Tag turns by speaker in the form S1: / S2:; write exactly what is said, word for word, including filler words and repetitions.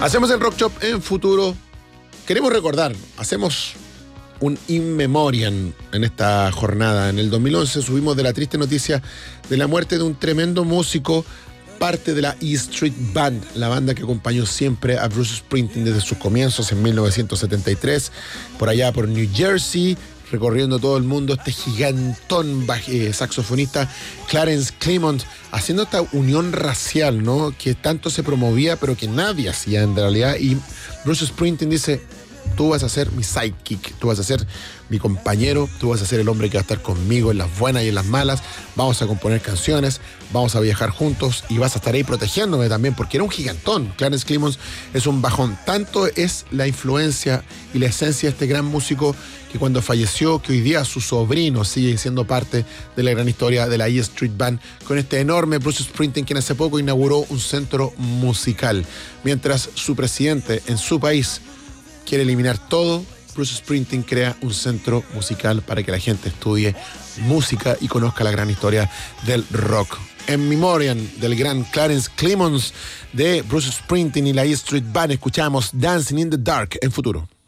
S1: Hacemos el Rock Shop en Futuro. Queremos recordar, hacemos un in memoriam en esta jornada. En el dos mil once subimos de la triste noticia de la muerte de un tremendo músico, parte de la E Street Band, la banda que acompañó siempre a Bruce Springsteen desde sus comienzos en mil novecientos setenta y tres, por allá por New Jersey, recorriendo todo el mundo, este gigantón eh, saxofonista Clarence Clemons, haciendo esta unión racial, ¿no? Que tanto se promovía, pero que nadie hacía en realidad. Y Bruce Springsteen dice: tú vas a ser mi sidekick, tú vas a ser mi compañero, tú vas a ser el hombre que va a estar conmigo en las buenas y en las malas, vamos a componer canciones, vamos a viajar juntos y vas a estar ahí protegiéndome también, porque era un gigantón. Clarence Clemons es un bajón. Tanto es la influencia y la esencia de este gran músico que cuando falleció, que hoy día su sobrino sigue siendo parte de la gran historia de la E Street Band, con este enorme Bruce Springsteen, quien hace poco inauguró un centro musical. Mientras su presidente en su país quiere eliminar todo, Bruce Springsteen crea un centro musical para que la gente estudie música y conozca la gran historia del rock. En memoriam del gran Clarence Clemons, de Bruce Springsteen y la E Street Band, escuchamos Dancing in the Dark en Futuro.